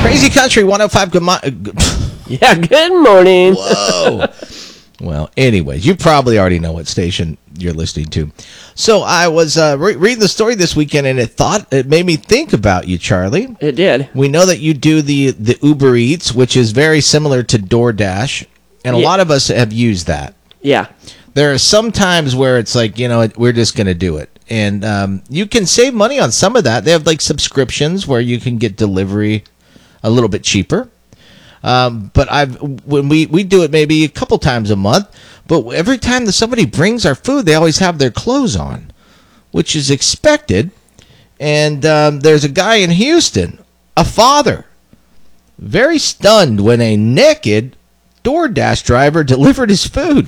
Crazy Country 105. Yeah, good morning. Whoa. Well, anyways, you probably already know what station you're listening to. So I was reading the story this weekend, and it made me think about you, Charlie. It did. We know that you do the Uber Eats, which is very similar to DoorDash, and a lot of us have used that. Yeah. There are some times where it's like, we're just going to do it. And you can save money on some of that. They have like subscriptions where you can get delivery a little bit cheaper. But when we do it maybe a couple times a month, but every time that somebody brings our food, they always have their clothes on, which is expected. And there's a guy in Houston, a father, very stunned when a naked DoorDash driver delivered his food.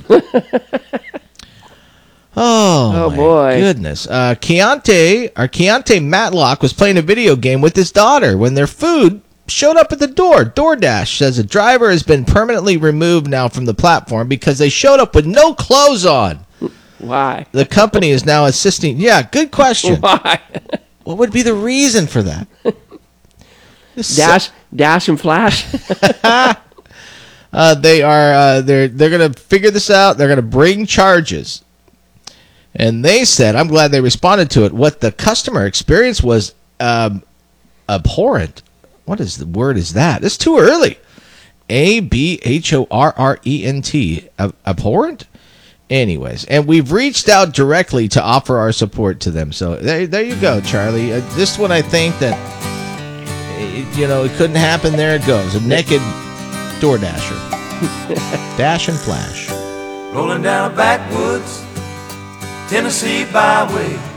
Oh my boy. Goodness. Keontae Matlock was playing a video game with his daughter when their food showed up at the door. DoorDash says a driver has been permanently removed now from the platform because they showed up with no clothes on. Why? The company is now assisting. Yeah, good question. Why? What would be the reason for that? Dash and flash. They're going to figure this out. They're going to bring charges. And they said, I'm glad they responded to it. What the customer experience was abhorrent. What is the word is that? It's too early. ABHORRENT. Abhorrent? Anyways, and we've reached out directly to offer our support to them. So there you go, Charlie. This one, I think that, it couldn't happen. There it goes. A naked DoorDasher. Dash and flash. Rolling down a backwoods Tennessee byway.